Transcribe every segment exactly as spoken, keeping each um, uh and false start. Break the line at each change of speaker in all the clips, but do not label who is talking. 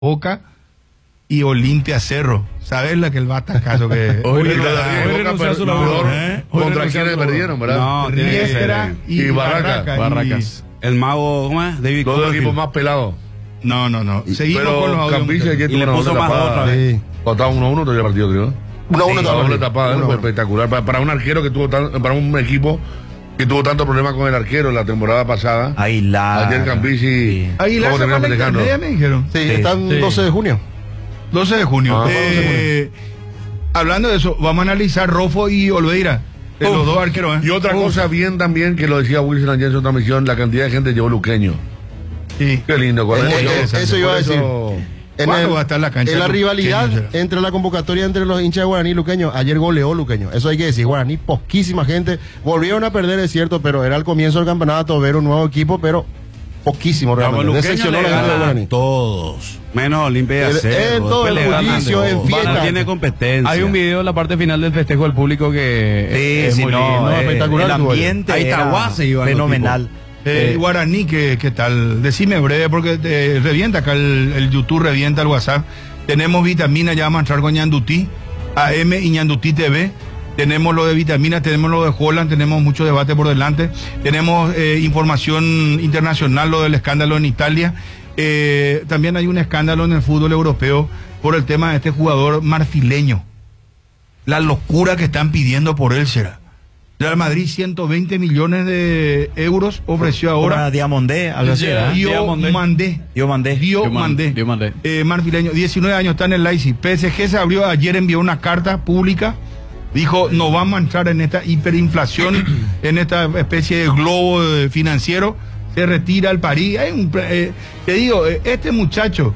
Boca y Olimpia Cerro. ¿Sabes la que el batacazo que
Hoy
Hoy
renunció a su labor.
¿Eh? ¿Contra quiénes perdieron, verdad?
No, tiene que ser.
y,
Y Barracas.
Barracas.
Barracas. El mago, ¿cómo es? David
Todos los
Copperfield.
equipos más pelados.
Y- no, no, no. Seguimos
Pero
con los
Campiche
audios.
ayer
Y le
tuvo una
puso
doble
más
tapada.
otra vez.
Sí.
O estaba uno a uno todo el partido, creo.
uno a uno
Una
estaba
doble
bien.
tapada,
Uno a
fue
uno.
espectacular. Para, para un arquero que tuvo tan, para un equipo que tuvo tanto problema con el arquero la temporada pasada.
Aguilar.
Ayer Campiche.
Aguilar
¿Cómo
se fue a la
terminó festejando?
intermedia, me dijeron.
Sí,
Sí,
están
sí.
doce de junio.
doce de junio.
Ah,
Eh, hablando de eso, vamos a analizar Rofo y Olveira. De los dos arqueros, ¿eh?
Y otra cosa bien también que lo decía Wilson ayer en su transmisión, la cantidad de gente llevó Luqueño.
Sí.
Qué lindo. Con
Eh,
eso,
eh, eso iba a
por
decir.
eso-
En,
¿Cuándo
el-
va a estar la cancha
en la
de
rivalidad
Luqueño, será?
entre la convocatoria entre los hinchas de Guaraní y Luqueño, ayer goleó Luqueño. Eso hay que decir, Guaraní, poquísima gente. Volvieron a perder, es cierto, pero era el comienzo del campeonato, ver un nuevo equipo, pero poquísimo realmente.
Luqueño
Decepcionó
le
la gente de
gana
Guaraní.
a todos. Menos Olimpia y
En-
Acero.
en todo
Después
el
le ganan
bullicio,
todos.
en fiesta.
No tiene competencia.
Hay un video en la parte final del festejo del público que
Sí,
es
sí,
muy
no,
lindo.
eh,
espectacular
el
estuvo ayer.
ambiente
Ahí
era
Tahuase iban los
fenomenal.
Eh, Guaraní, ¿qué, ¿qué tal? Decime breve, porque eh, revienta acá el, el YouTube, revienta el WhatsApp. Tenemos vitamina, ya vamos a entrar con Ñandutí, A M y Ñandutí T V. Tenemos lo de vitamina, tenemos lo de Holland, tenemos mucho debate por delante. Tenemos eh, información internacional, lo del escándalo en Italia. Eh, también hay un escándalo en el fútbol europeo por el tema de este jugador marfileño. La locura que están pidiendo por él será. Real Madrid, ciento veinte millones de euros ofreció ahora.
Ahora Diamondé, algo así, ¿verdad?
Dio
Diamondé.
Mandé.
Diamondé.
Dio
Dio
Mandé.
Dio Mandé.
Eh, marfileño, diecinueve años, está en el Leipzig. P S G se abrió ayer, envió una carta pública. Dijo, no vamos a entrar en esta hiperinflación, en esta especie de globo eh, financiero. Se retira al París. Hay un, eh, te digo, eh, este muchacho,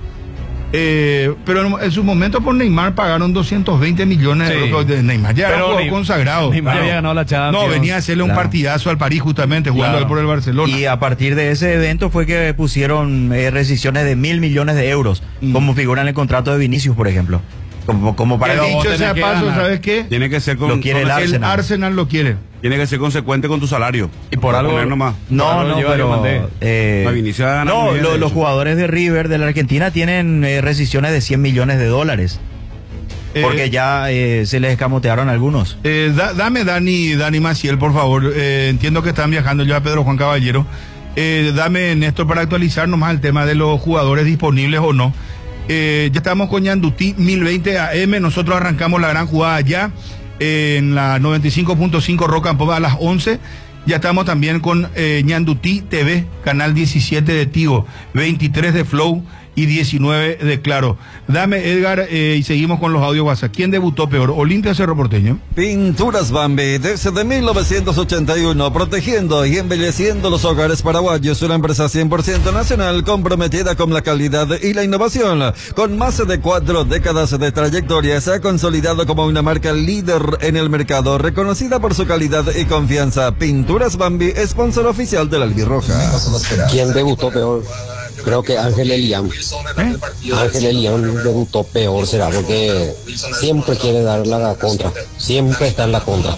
eh, pero en, en su momento por Neymar pagaron doscientos veinte millones de
Sí.
euros de Neymar. Ya era
Pero
un jugador
Ney-
consagrado.
Neymar
Claro.
había ganado la Champions.
No, venía a hacerle un
Claro.
partidazo al París justamente, jugando
Claro.
él por el Barcelona.
Y a partir de ese evento fue que pusieron eh, rescisiones de mil millones de euros,
Mm.
como figura en el contrato de Vinicius, por ejemplo. Como, como para
Pero
que-
dicho
vos
sea
tenés que
paso,
ganar.
¿sabes qué?
Tiene que ser con,
Lo quiere
con-
el
El
Arsenal.
Arsenal lo quiere.
tiene que ser consecuente con tu salario.
Y por algo-
poner nomás.
No,
Claro,
no,
lleva
pero
Diamandé.
eh,
No, Vinicius ha ganado
no,
muy bien,
lo-
de
los
hecho.
jugadores de River de la Argentina tienen eh, rescisiones de cien millones de dólares,
Eh,
porque ya eh, se les escamotearon algunos.
Eh, da- dame Dani, Dani Maciel, por favor. Eh, entiendo que están viajando ya Pedro Juan Caballero. Eh, dame, Néstor, para actualizar nomás el tema de los jugadores disponibles o no. Eh, ya estamos con Ñandutí mil veinte A M. Nosotros arrancamos la gran jugada ya eh, en la noventa y cinco punto cinco Rock and Pop a las once. Ya estamos también con eh, Ñandutí T V, canal diecisiete de Tigo, veintitrés de Flow y diecinueve de Claro. Dame, Edgar, eh, y seguimos con los audios WhatsApp. ¿Quién debutó peor? ¿Olimpia o Cerro Porteño?
Pinturas Bambi, desde mil novecientos ochenta y uno, protegiendo y embelleciendo los hogares paraguayos, una empresa cien por ciento nacional comprometida con la calidad y la innovación. Con más de cuatro décadas de trayectoria, se ha consolidado como una marca líder en el mercado, reconocida por su calidad y confianza. Pinturas Bambi, sponsor oficial de la Albirroja.
¿Quién debutó peor? Creo que Ángel Elian.
¿Eh?
Ángel Elian debutó peor, será, porque siempre quiere dar la contra. Siempre está en la contra.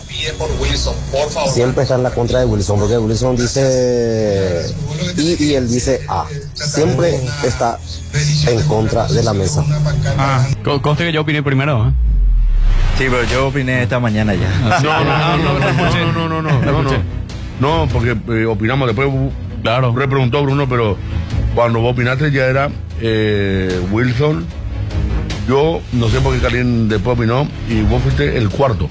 Siempre está en la contra de Wilson, porque Wilson dice I y él dice A. Siempre está en contra de la mesa.
Ah,
Co- Conste que yo opiné primero. ¿eh?
Sí, pero yo opiné esta mañana ya.
No, no, no, no, no, no, no, no, no, no, no, porque eh, opinamos después.
Claro.
Repreguntó Bruno, pero cuando vos opinaste ya era eh, Wilson. Yo no sé por qué Karim después opinó y vos fuiste el cuarto.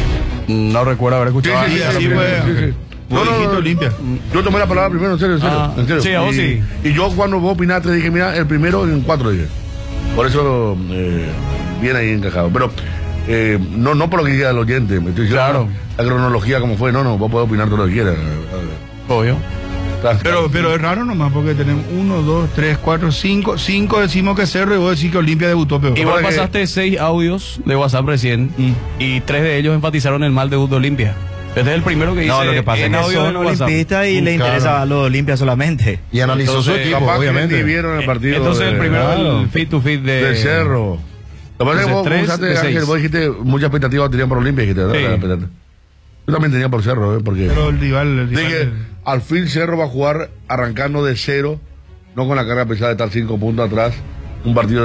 No recuerdo haber
sí,
escuchado.
sí, sí,
a-
así
sí,
fue.
sí, sí.
No, no, no, Olimpia.
Yo tomé la palabra primero, en serio, en serio.
Ah,
en serio.
sí, a vos
y,
sí.
y yo cuando vos opinaste dije, mira, el primero en cuatro dije. Por eso eh, viene ahí encajado. Pero eh, no, no por lo que diga el oyente, me estoy diciendo
Claro.
la cronología como fue. No, no, vos podés opinar todo lo que quieras.
Obvio.
Pero, pero es raro nomás porque tenemos uno, dos, tres, cuatro, cinco. Cinco decimos que Cerro y vos decís que Olimpia debutó peor.
Igual
Ahora que-
pasaste seis audios de WhatsApp recién
Mm.
y tres de ellos enfatizaron el mal debut de Olimpia. Este es el primero que dice
No, lo que pasa es
en
que
audio
son
en WhatsApp.
olimpistas y le
Claro.
interesa a los Olimpia solamente.
Y analizó su
Entonces,
equipo,
Capaz que
obviamente.
ni vieron el partido.
Entonces
de,
el primero
claro.
el fit to fit de,
de Cerro. Lo que pasa es que
Entonces,
vos,
tres
vos usaste,
de
Ángel,
seis.
vos dijiste muchas expectativas tenían por Olimpia. Dijiste,
Sí.
¿verdad? Espérate. Yo también tenía por Cerro, ¿eh? Porque
Pero el rival, el rival-
dije, al fin Cerro va a jugar arrancando de cero, no con la carga pesada de estar cinco puntos atrás. un partido